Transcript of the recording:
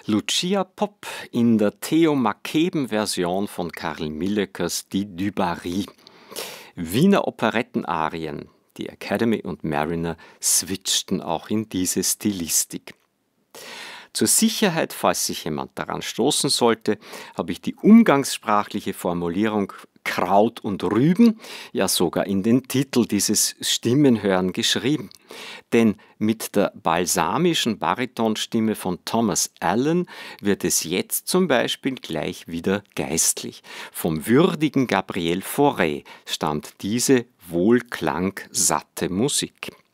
Lucia Pop in der Theo Mackeben-Version von Karl Millekers Die du Barry. Wiener Operettenarien, die Academy und Mariner switchten auch in diese Stilistik. Zur Sicherheit, falls sich jemand daran stoßen sollte, habe ich die umgangssprachliche Formulierung Kraut und Rüben ja sogar in den Titel dieses Stimmenhören geschrieben. Denn mit der balsamischen Baritonstimme von Thomas Allen wird es jetzt zum Beispiel gleich wieder geistlich. Vom würdigen Gabriel Fauré stammt diese wohlklangsatte Musik.